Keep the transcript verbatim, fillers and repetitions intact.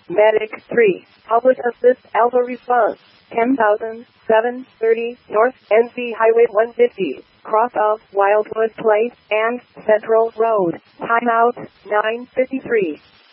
Medic three. Public Assist Alpha Response. ten thousand seven hundred thirty North N C Highway one fifty. Cross of Wildwood Place and Central Road. Timeout nine fifty-three.